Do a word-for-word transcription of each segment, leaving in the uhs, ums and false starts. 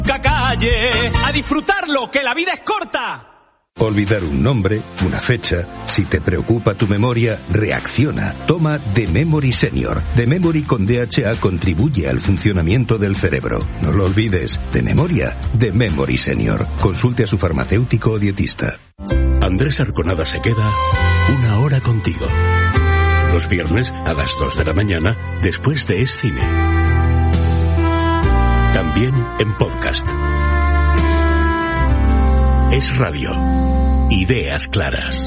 Calle, a disfrutarlo, que la vida es corta. Olvidar un nombre, una fecha. Si te preocupa tu memoria, reacciona. Toma The Memory Senior. The Memory con D H A contribuye al funcionamiento del cerebro. No lo olvides. De memoria, The Memory Senior. Consulte a su farmacéutico o dietista. Andrés Arconada se queda una hora contigo. Los viernes a las dos de la mañana, después de Es Cine. También en podcast. Es Radio. Ideas claras.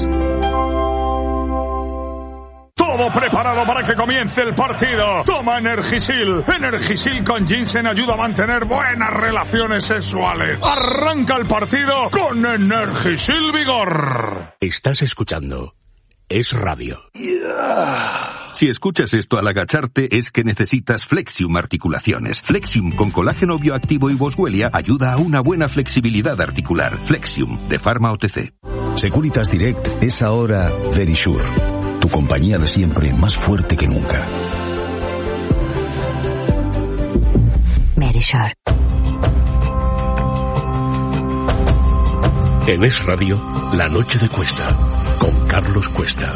Todo preparado para que comience el partido. Toma Energisil. Energisil con ginseng ayuda a mantener buenas relaciones sexuales. Arranca el partido con Energisil Vigor. Estás escuchando Es Radio. Si escuchas esto al agacharte es que necesitas Flexium Articulaciones. Flexium con colágeno bioactivo y boswellia ayuda a una buena flexibilidad articular. Flexium de Pharma O T C. Securitas Direct es ahora Verisure, tu compañía de siempre más fuerte que nunca. Verisure. En Es Radio, La Noche de Cuesta, con Carlos Cuesta.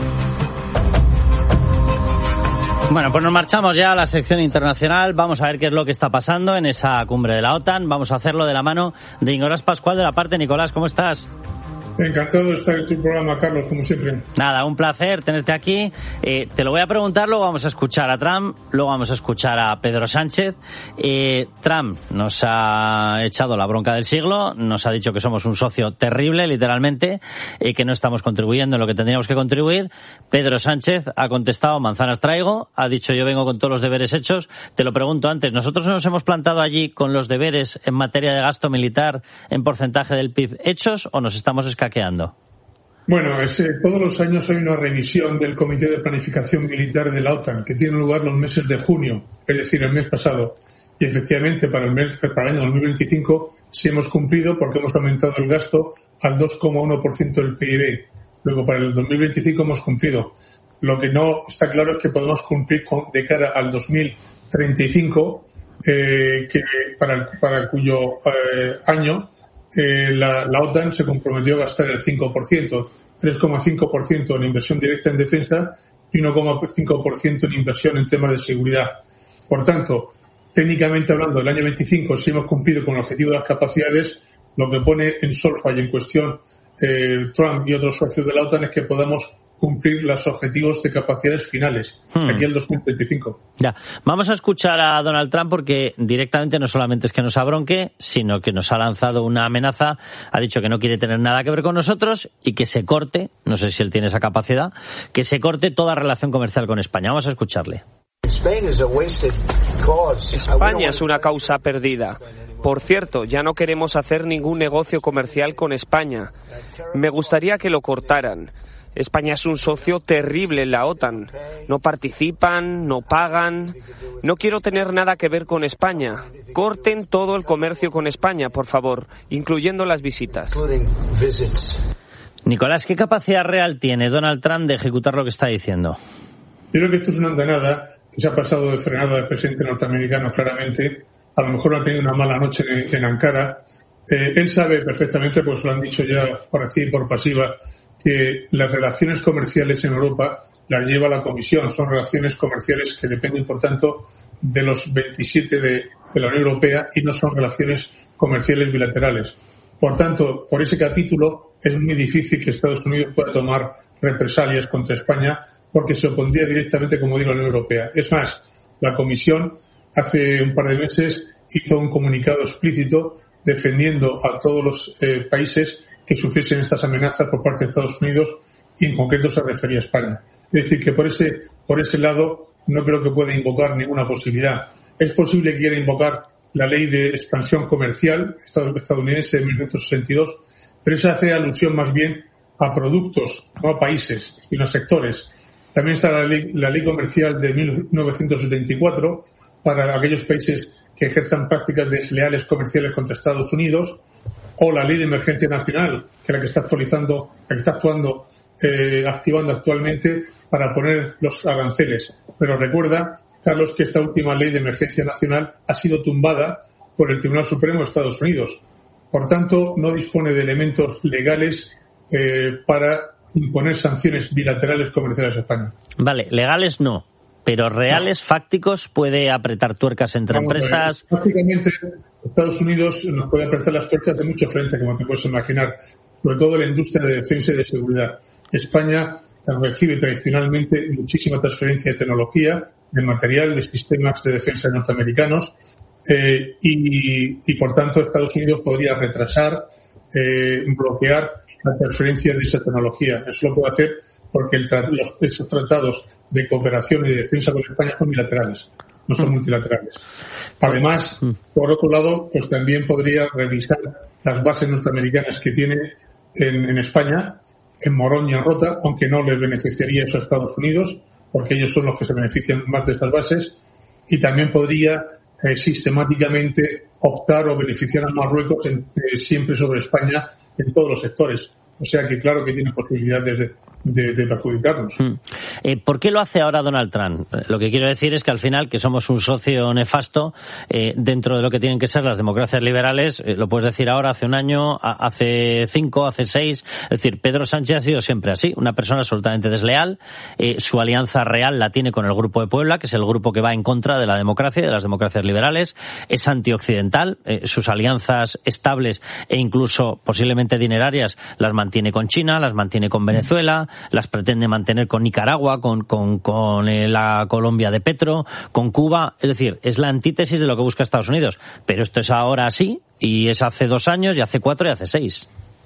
Bueno, pues nos marchamos ya a la sección internacional. Vamos a ver qué es lo que está pasando en esa cumbre de la OTAN. Vamos a hacerlo de la mano de Nicolás Pascual de La Parte. Nicolás, ¿cómo estás? Encantado de estar en tu programa, Carlos, como siempre. Nada, un placer tenerte aquí. Eh, te lo voy a preguntar, luego vamos a escuchar a Trump, luego vamos a escuchar a Pedro Sánchez. Eh, Trump nos ha echado la bronca del siglo, nos ha dicho que somos un socio terrible, literalmente, y que no estamos contribuyendo en lo que tendríamos que contribuir. Pedro Sánchez ha contestado, manzanas traigo, ha dicho yo vengo con todos los deberes hechos. Te lo pregunto antes, ¿nosotros nos hemos plantado allí con los deberes en materia de gasto militar en porcentaje del P I B hechos o nos estamos escaqueando? Bueno, es, eh, todos los años hay una revisión del Comité de Planificación Militar de la OTAN que tiene lugar los meses de junio, es decir, el mes pasado. Y efectivamente para el mes, para el año dos mil veinticinco sí hemos cumplido porque hemos aumentado el gasto al dos coma uno por ciento del P I B. Luego para el dos mil veinticinco hemos cumplido. Lo que no está claro es que podemos cumplir con, de cara al dos mil treinta y cinco, eh, que para, para cuyo eh, año Eh, la, la OTAN se comprometió a gastar el cinco por ciento, tres coma cinco por ciento en inversión directa en defensa y uno coma cinco por ciento en inversión en temas de seguridad. Por tanto, técnicamente hablando, el año veinticinco sí hemos cumplido con el objetivo de las capacidades. Lo que pone en solfa y en cuestión eh, Trump y otros socios de la OTAN es que podamos cumplir los objetivos de capacidades finales, hmm. aquí el dos mil veinticinco. Ya, vamos a escuchar a Donald Trump porque directamente no solamente es que nos abronque, sino que nos ha lanzado una amenaza, ha dicho que no quiere tener nada que ver con nosotros y que se corte, no sé si él tiene esa capacidad, que se corte toda relación comercial con España. Vamos a escucharle. España es una causa perdida. Por cierto, ya no queremos hacer ningún negocio comercial con España. Me gustaría que lo cortaran. España es un socio terrible en la OTAN. No participan, no pagan. No quiero tener nada que ver con España. Corten todo el comercio con España, por favor, incluyendo las visitas. Nicolás, ¿qué capacidad real tiene Donald Trump de ejecutar lo que está diciendo? Yo creo que esto es una andanada que se ha pasado de frenada del presidente norteamericano, claramente. A lo mejor no ha tenido una mala noche en, en Ankara. Eh, él sabe perfectamente, pues lo han dicho ya por activa y por pasiva, que las relaciones comerciales en Europa las lleva la Comisión. Son relaciones comerciales que dependen, por tanto, de los veintisiete de, de la Unión Europea y no son relaciones comerciales bilaterales. Por tanto, por ese capítulo es muy difícil que Estados Unidos pueda tomar represalias contra España porque se opondría directamente, como digo, a la Unión Europea. Es más, la Comisión hace un par de meses hizo un comunicado explícito defendiendo a todos los eh, países que sufriesen estas amenazas por parte de Estados Unidos y en concreto se refería a España. Es decir, que por ese, por ese lado no creo que pueda invocar ninguna posibilidad. Es posible que quiera invocar la ley de expansión comercial estadounidense de mil novecientos sesenta y dos, pero esa hace alusión más bien a productos, no a países, sino a sectores. También está la ley, la ley comercial de mil novecientos setenta y cuatro para aquellos países que ejerzan prácticas desleales comerciales contra Estados Unidos, o la ley de emergencia nacional, que es la que está actualizando, la que está actuando, eh, activando actualmente para poner los aranceles. Pero recuerda, Carlos, que esta última ley de emergencia nacional ha sido tumbada por el Tribunal Supremo de Estados Unidos. Por tanto, no dispone de elementos legales eh, para imponer sanciones bilaterales comerciales a España. Vale, legales no, pero reales, no. Fácticos, puede apretar tuercas entre Vamos empresas. Prácticamente Estados Unidos nos puede apretar las tuercas de muchos frentes, como te puedes imaginar, sobre todo en la industria de defensa y de seguridad. España recibe tradicionalmente muchísima transferencia de tecnología, de material, de sistemas de defensa norteamericanos, eh, y, y por tanto Estados Unidos podría retrasar, eh, bloquear la transferencia de esa tecnología. Eso lo puede hacer porque el tra- los, esos tratados de cooperación y de defensa con España son bilaterales, no son multilaterales. Además, por otro lado, pues también podría revisar las bases norteamericanas que tiene en, en España, en Morón y en Rota, aunque no les beneficiaría eso a Estados Unidos, porque ellos son los que se benefician más de esas bases, y también podría eh, sistemáticamente optar o beneficiar a Marruecos en, eh, siempre sobre España en todos los sectores. O sea que claro que tiene posibilidades de, de, de perjudicarnos. Mm. Eh, ¿Por qué lo hace ahora Donald Trump? Lo que quiero decir es que al final, que somos un socio nefasto eh, dentro de lo que tienen que ser las democracias liberales, eh, lo puedes decir ahora, hace un año, a, hace cinco, hace seis. Es decir, Pedro Sánchez ha sido siempre así, una persona absolutamente desleal. Eh, su alianza real la tiene con el Grupo de Puebla, que es el grupo que va en contra de la democracia y de las democracias liberales. Es antioccidental. Eh, sus alianzas estables e incluso posiblemente dinerarias las mantiene con China, las mantiene con Venezuela, las pretende mantener con Nicaragua, con, con, con eh, la Colombia de Petro, con Cuba. Es decir, es la antítesis de lo que busca Estados Unidos. Pero esto es ahora así, y es hace dos años, y hace cuatro, y hace seis.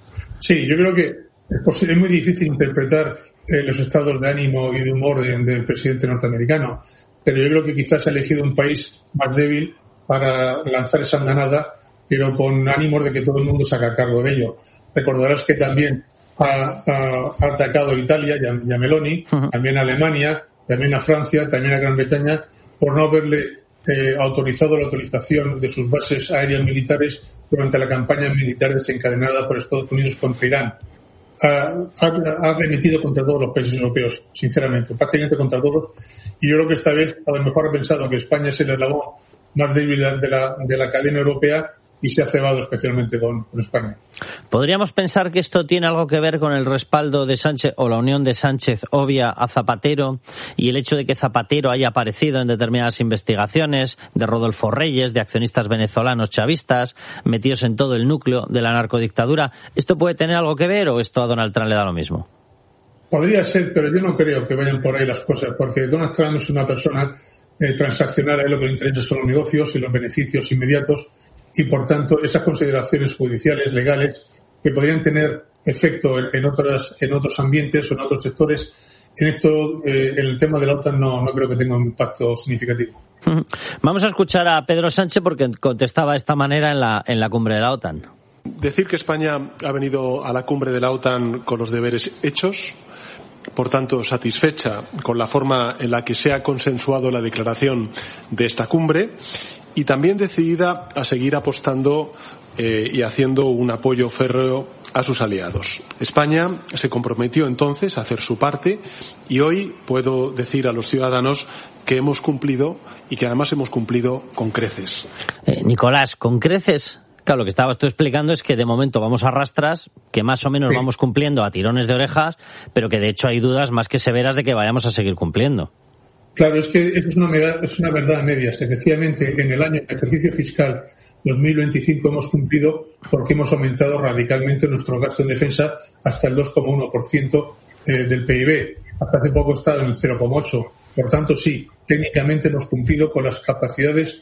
Sí, yo creo que es, posible, es muy difícil interpretar eh, los estados de ánimo y de humor de, del presidente norteamericano, pero yo creo que quizás ha elegido un país más débil para lanzar esa andanada, pero con ánimos de que todo el mundo se haga cargo de ello. Recordarás que también ha, ha, ha atacado a Italia y a, y a Meloni, uh-huh. también a Alemania, también a Francia, también a Gran Bretaña, por no haberle eh, autorizado la utilización de sus bases aéreas militares durante la campaña militar desencadenada por Estados Unidos contra Irán. Ha, ha, ha remitido contra todos los países europeos, sinceramente, prácticamente contra todos, y yo creo que esta vez a lo mejor ha pensado que España es el eslabón más débil de la, de la cadena europea y se ha cebado especialmente con, con España. ¿Podríamos pensar que esto tiene algo que ver con el respaldo de Sánchez o la unión de Sánchez obvia a Zapatero y el hecho de que Zapatero haya aparecido en determinadas investigaciones de Rodolfo Reyes, de accionistas venezolanos chavistas, metidos en todo el núcleo de la narcodictadura? ¿Esto puede tener algo que ver o esto a Donald Trump le da lo mismo? Podría ser, pero yo no creo que vayan por ahí las cosas, porque Donald Trump es una persona eh, transaccional, a él lo que le interesa son los negocios y los beneficios inmediatos, y por tanto esas consideraciones judiciales, legales, que podrían tener efecto en, en otras en otros ambientes o en otros sectores, en esto, eh, en el tema de la OTAN no, no creo que tenga un impacto significativo. Vamos a escuchar a Pedro Sánchez porque contestaba de esta manera en la, en la cumbre de la OTAN. Decir que España ha venido a la cumbre de la OTAN con los deberes hechos, por tanto satisfecha con la forma en la que se ha consensuado la declaración de esta cumbre, y también decidida a seguir apostando eh, y haciendo un apoyo férreo a sus aliados. España se comprometió entonces a hacer su parte y hoy puedo decir a los ciudadanos que hemos cumplido y que además hemos cumplido con creces. Eh, Nicolás, ¿con creces? Claro, lo que estabas tú explicando es que de momento vamos a rastras, que más o menos sí. vamos cumpliendo a tirones de orejas, pero que de hecho hay dudas más que severas de que vayamos a seguir cumpliendo. Claro, es que eso es una, es una verdad a medias. Efectivamente, en el año de ejercicio fiscal dos mil veinticinco hemos cumplido porque hemos aumentado radicalmente nuestro gasto en defensa hasta el dos coma uno por ciento eh, del P I B. Hasta hace poco estaba en el cero coma ocho por ciento. Por tanto, sí, técnicamente hemos cumplido con las capacidades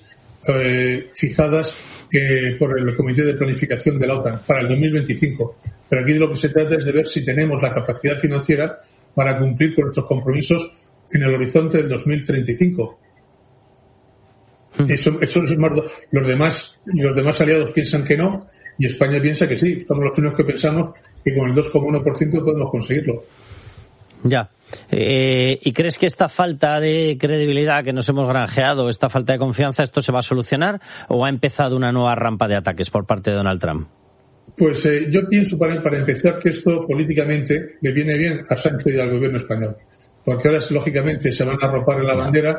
eh, fijadas eh, por el Comité de Planificación de la OTAN para el dos mil veinticinco. Pero aquí de lo que se trata es de ver si tenemos la capacidad financiera para cumplir con nuestros compromisos en el horizonte del dos mil treinta y cinco. Mm. Eso, eso es más, los demás, los demás aliados piensan que no, y España piensa que sí. Somos los únicos que pensamos que con el dos coma uno por ciento podemos conseguirlo. Ya. Eh, ¿Y crees que esta falta de credibilidad que nos hemos granjeado, esta falta de confianza, esto se va a solucionar o ha empezado una nueva rampa de ataques por parte de Donald Trump? Pues eh, yo pienso, para, para empezar, que esto políticamente le viene bien a Sánchez y al gobierno español. Porque ahora, lógicamente, se van a arropar en la bandera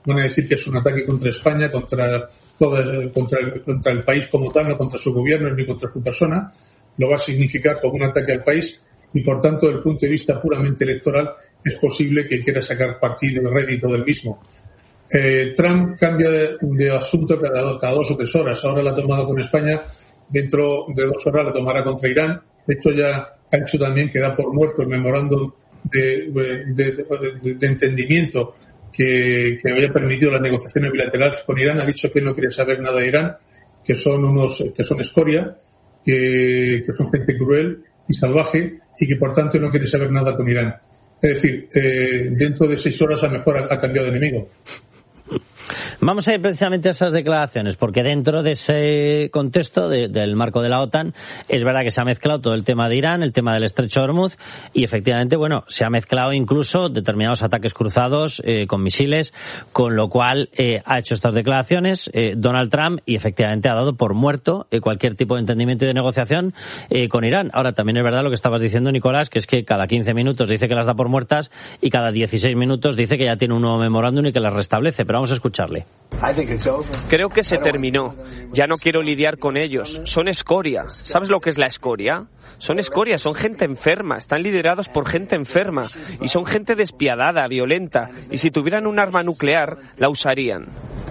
van a decir que es un ataque contra España, contra, todo, contra, el, contra el país como tal, no contra su gobierno ni contra su persona. Lo va a significar como un ataque al país y, por tanto, desde el punto de vista puramente electoral, es posible que quiera sacar partido y rédito del mismo. Eh, Trump cambia de, de asunto cada dos, cada dos o tres horas. Ahora la ha tomado con España, dentro de dos horas la tomará contra Irán. De hecho, ya ha hecho también que da por muerto el memorándum de, de, de, de entendimiento que, que había permitido las negociaciones bilaterales con Irán. Ha dicho que no quiere saber nada de Irán, que son unos, que son escoria, que, que son gente cruel y salvaje y que por tanto no quiere saber nada con Irán. Es decir, eh, dentro de seis horas a lo mejor ha, ha cambiado de enemigo. Vamos a ir precisamente a esas declaraciones, porque dentro de ese contexto de, del marco de la OTAN, es verdad que se ha mezclado todo el tema de Irán, el tema del estrecho de Hormuz, y efectivamente, bueno, se ha mezclado incluso determinados ataques cruzados eh, con misiles, con lo cual eh, ha hecho estas declaraciones eh, Donald Trump y efectivamente ha dado por muerto eh, cualquier tipo de entendimiento y de negociación eh, con Irán. Ahora, también es verdad lo que estabas diciendo, Nicolás, que es que cada quince minutos dice que las da por muertas y cada dieciséis minutos dice que ya tiene un nuevo memorándum y que las restablece, pero vamos a escucharle. Creo que se terminó. Ya no quiero lidiar con ellos. Son escoria. ¿Sabes lo que es la escoria? Son escoria, son gente enferma. Están liderados por gente enferma. Y son gente despiadada, violenta. Y si tuvieran un arma nuclear, la usarían.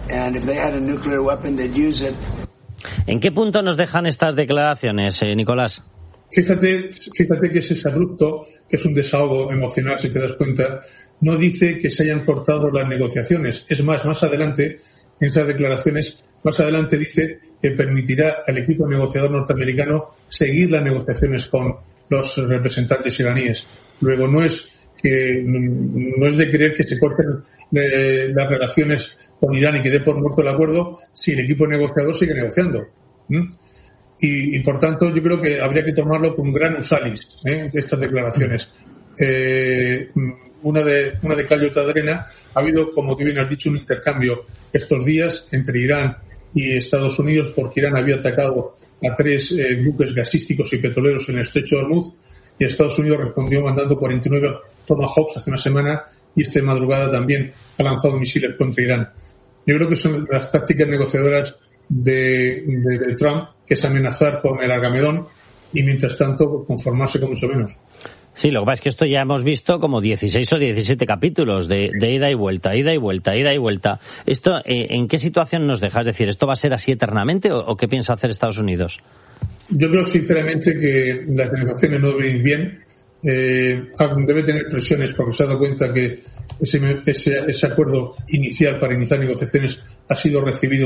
¿En qué punto nos dejan estas declaraciones, eh, Nicolás? Fíjate, fíjate que ese es abrupto, que es un desahogo emocional, si te das cuenta. No dice que se hayan cortado las negociaciones. Es más, más adelante, en esas declaraciones, más adelante dice que permitirá al equipo negociador norteamericano seguir las negociaciones con los representantes iraníes. Luego, no es que no es de creer que se corten eh, las relaciones con Irán y que dé por muerto el acuerdo si el equipo negociador sigue negociando. ¿Mm? Y, y, por tanto, yo creo que habría que tomarlo con gran usalis, ¿eh? de estas declaraciones. Eh, una de una de cal y otra de arena. Ha habido, como tú bien has dicho, un intercambio estos días entre Irán y Estados Unidos, porque Irán había atacado a tres eh, buques gasísticos y petroleros en el estrecho de Hormuz, y Estados Unidos respondió mandando cuarenta y nueve Tomahawks hace una semana, y esta madrugada también ha lanzado misiles contra Irán. Yo creo que son las tácticas negociadoras de, de, de Trump, que es amenazar con el Argamedón y mientras tanto conformarse con mucho menos. Sí, lo que pasa es que esto ya hemos visto como dieciséis o diecisiete capítulos de, de ida y vuelta, ida y vuelta, ida y vuelta. ¿Esto eh, en qué situación nos deja? Es decir, ¿esto va a ser así eternamente o, o qué piensa hacer Estados Unidos? Yo creo sinceramente que las negociaciones no deben ir bien. Eh, debe tener presiones porque se ha dado cuenta que ese, ese, ese acuerdo inicial para iniciar negociaciones ha sido recibido